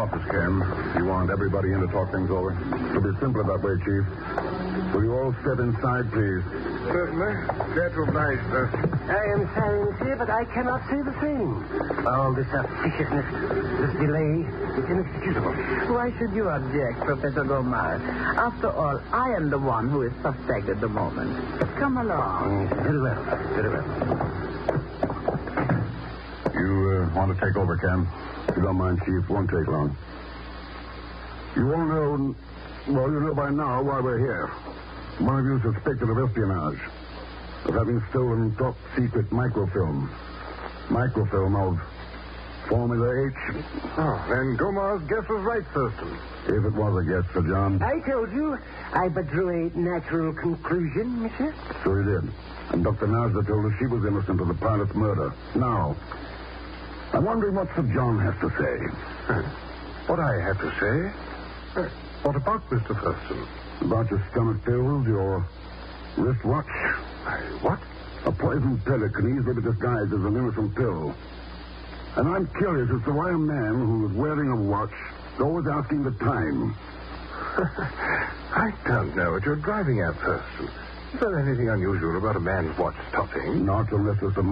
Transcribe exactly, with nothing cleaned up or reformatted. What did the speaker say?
office, Ken. You want everybody in to talk things over? It'll be simpler that way, Chief. Will you all step inside, please? Certainly. That will nice, sir. I am sorry, monsieur, but I cannot say the same. All this officiousness, this delay, is inexcusable. Why should you object, Professor Gomez? After all, I am the one who is suspect at the moment. Come along. Mm, very well, very well. You uh, want to take over, Ken? If you don't mind, Chief, won't take long. You all know, well, you know by now why we're here. One of you is suspected of espionage, of having stolen top-secret microfilm. Microfilm of Formula H. Oh, then Gomez' guess was right, Thurston. If it was a guess, Sir John. I told you I but drew a natural conclusion, monsieur. So he did. And Doctor Nasda told us she was innocent of the pilot's murder. Now, I'm wondering what Sir John has to say. What I have to say? Uh, what about Mister Thurston? About your stomach pills, your wristwatch. I, what? A poison pill can easily be disguised as an innocent pill. And I'm curious as to why a man who is wearing a watch is always asking the time. I don't know what you're driving at, Thurston. Is there anything unusual about a man's watch stopping? Not unless it's a